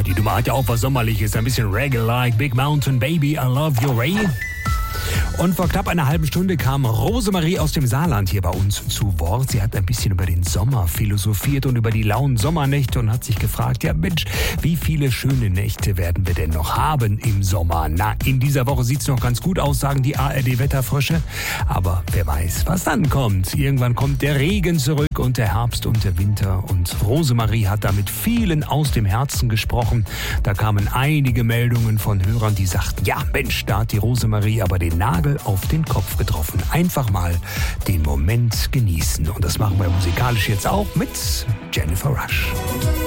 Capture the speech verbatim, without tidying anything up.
Die Nummer hat ja auch was Sommerliches, ein bisschen Reggae-like. Big Mountain Baby, I Love You Ray. Und vor knapp einer halben Stunde kam Rosemarie aus dem Saarland hier bei uns zu Wort. Sie hat ein bisschen über den Sommer philosophiert und über die lauen Sommernächte und hat sich gefragt, ja Mensch, wie viele schöne Nächte werden wir denn noch haben im Sommer? Na, in dieser Woche sieht's noch ganz gut aus, sagen die A R D-Wetterfrösche. Aber wer weiß, was dann kommt. Irgendwann kommt der Regen zurück und der Herbst und der Winter. Und Rosemarie hat da mit vielen aus dem Herzen gesprochen. Da kamen einige Meldungen von Hörern, die sagten, ja Mensch, da hat die Rosemarie aber den Nagel auf den Kopf getroffen. Einfach mal den Moment genießen. Und das machen wir musikalisch jetzt auch mit Jennifer Rush.